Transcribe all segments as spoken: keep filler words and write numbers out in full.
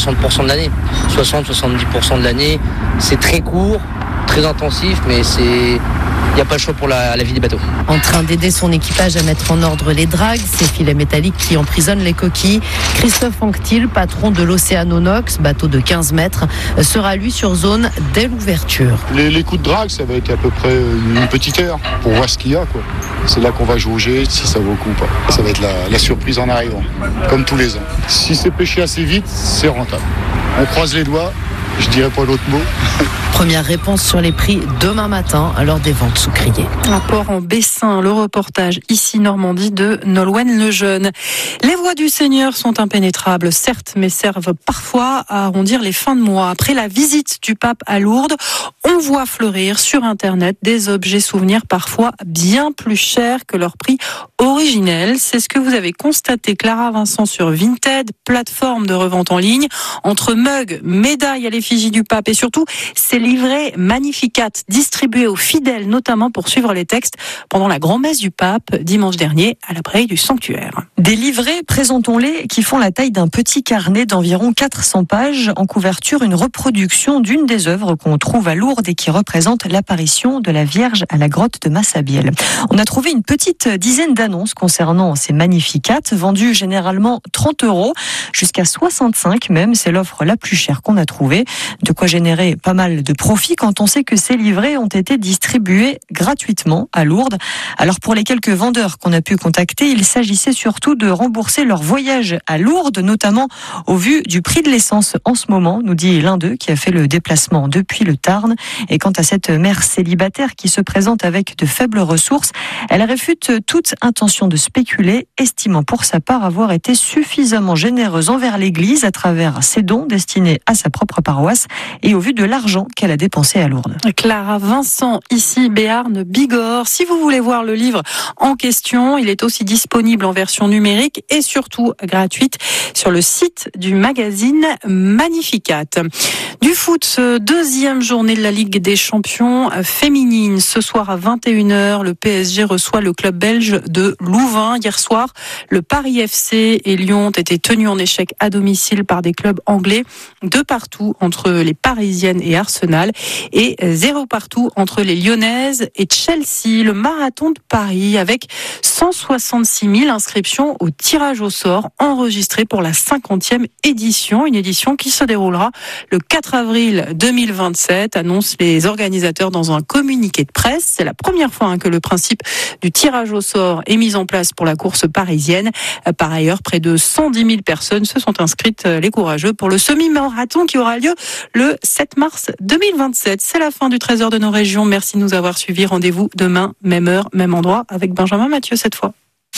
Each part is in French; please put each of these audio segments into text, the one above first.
soixante pour cent de l'année. soixante à soixante-dix pour cent de l'année, c'est très court, très intensif, mais c'est... il n'y a pas le choix pour la, la vie des bateaux. En train d'aider son équipage à mettre en ordre les dragues, ces filets métalliques qui emprisonnent les coquilles, Christophe Anctil, patron de l'Océanonox, bateau de quinze mètres, sera lui sur zone dès l'ouverture. Les, les coups de drague, ça va être à peu près une petite heure pour voir ce qu'il y a, quoi. C'est là qu'on va jauger si ça vaut le coup ou pas. Ça va être la, la surprise en arrivant, comme tous les ans. Si c'est pêché assez vite, c'est rentable. On croise les doigts, je dirais pas l'autre mot. Première réponse sur les prix demain matin lors des ventes sous criée. Un port en Bessin, le reportage ici Normandie de Nolwenn Lejeune. Les voies du Seigneur sont impénétrables, certes, mais servent parfois à arrondir les fins de mois. Après la visite du pape à Lourdes, on voit fleurir sur Internet des objets souvenirs parfois bien plus chers que leur prix originel. C'est ce que vous avez constaté, Clara Vincent, sur Vinted, plateforme de revente en ligne. Entre mugs, médailles à l'effigie du pape et surtout ces livrets Magnificat distribués aux fidèles, notamment pour suivre les textes pendant la grand-messe du pape dimanche dernier à la prairie du sanctuaire. Des livrets, présentons-les, qui font la taille d'un petit carnet d'environ quatre cents pages. En couverture, une reproduction d'une des œuvres qu'on trouve à Lourdes et qui représente l'apparition de la Vierge à la grotte de Massabielle. On a trouvé une petite dizaine d'annonces concernant ces Magnificat, vendues généralement trente euros, jusqu'à soixante-cinq même. C'est l'offre la plus chère qu'on a trouvée. De quoi générer pas mal de profit quand on sait que ces livrets ont été distribués gratuitement à Lourdes. Alors pour les quelques vendeurs qu'on a pu contacter, il s'agissait surtout de rembourser leur voyage à Lourdes, notamment au vu du prix de l'essence en ce moment, nous dit l'un d'eux qui a fait le déplacement depuis le Tarn. Et quant à cette mère célibataire qui se présente avec de faibles ressources, elle réfute toute intention de spéculer, estimant pour sa part avoir été suffisamment généreuse envers l'Église à travers ses dons destinés à sa propre paroisse et au vu de l'argent qu'elle a dépensé à Lourdes. Clara Vincent, ici Béarn Bigorre. Si vous voulez voir le livre en question, il est aussi disponible en version numérique et surtout gratuite sur le site du magazine Magnificat. Du foot, deuxième journée de la Ligue des Champions féminine. Ce soir à vingt et une heures, le P S G reçoit le club belge de Louvain. Hier soir, le Paris F C et Lyon ont été tenus en échec à domicile par des clubs anglais, de partout entre les Parisiennes et Arsenal, et zéro partout entre les Lyonnaises et Chelsea. Le marathon de Paris avec cent soixante-six mille inscriptions au tirage au sort enregistré pour la cinquantième édition, une édition qui se déroulera le quatre avril deux mille vingt-sept, annoncent les organisateurs dans un communiqué de presse. C'est la première fois hein, que le principe du tirage au sort est mis en place pour la course parisienne. Par ailleurs, près de cent dix mille personnes se sont inscrites, les courageux, pour le semi-marathon qui aura lieu le sept mars deux mille vingt-sept. C'est la fin du Trésor de nos régions. Merci de nous avoir suivis. Rendez-vous demain, même heure, même endroit, avec Benjamin Mathieu cette fois.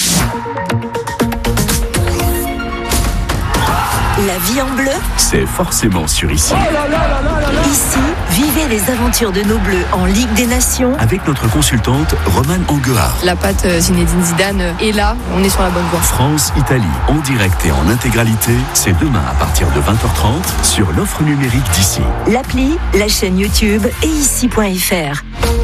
La vie en bleu, c'est forcément sur ici. Oh là là là là là là. Ici, vivez les aventures de nos bleus en Ligue des Nations. Avec notre consultante Romane Anguard. La patte Zinedine Zidane est là, on est sur la bonne voie. France-Italie, en direct et en intégralité, c'est demain à partir de vingt heures trente sur l'offre numérique d'ici. L'appli, la chaîne YouTube et ici point f r.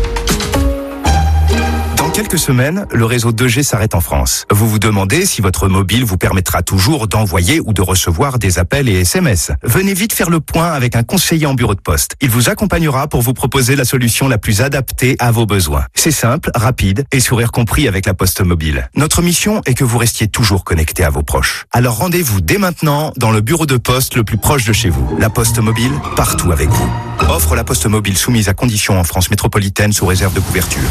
Dans quelques semaines, le réseau deux G s'arrête en France. Vous vous demandez si votre mobile vous permettra toujours d'envoyer ou de recevoir des appels et S M S. Venez vite faire le point avec un conseiller en bureau de poste. Il vous accompagnera pour vous proposer la solution la plus adaptée à vos besoins. C'est simple, rapide et sourire compris avec la Poste Mobile. Notre mission est que vous restiez toujours connecté à vos proches. Alors rendez-vous dès maintenant dans le bureau de poste le plus proche de chez vous. La Poste Mobile, partout avec vous. Offre la Poste Mobile soumise à conditions en France métropolitaine sous réserve de couverture.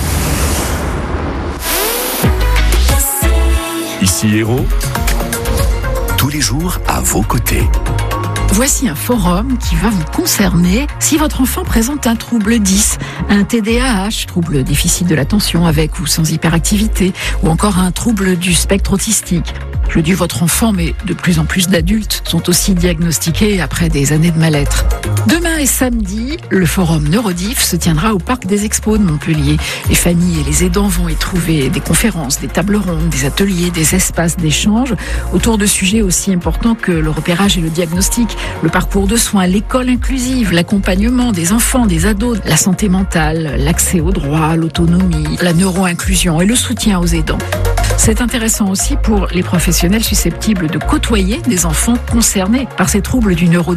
Ici Héros, tous les jours à vos côtés. Voici un forum qui va vous concerner si votre enfant présente un trouble dix, un T D A H, trouble déficit de l'attention avec ou sans hyperactivité, ou encore un trouble du spectre autistique. Je dis votre enfant, mais de plus en plus d'adultes sont aussi diagnostiqués après des années de mal-être. Demain et samedi, le forum Neurodif se tiendra au Parc des Expos de Montpellier. Les familles et les aidants vont y trouver des conférences, des tables rondes, des ateliers, des espaces d'échange autour de sujets aussi importants que le repérage et le diagnostic, le parcours de soins, l'école inclusive, l'accompagnement des enfants, des ados, la santé mentale, l'accès aux droits, l'autonomie, la neuro-inclusion et le soutien aux aidants. C'est intéressant aussi pour les professionnels susceptibles de côtoyer des enfants concernés par ces troubles du neurodif.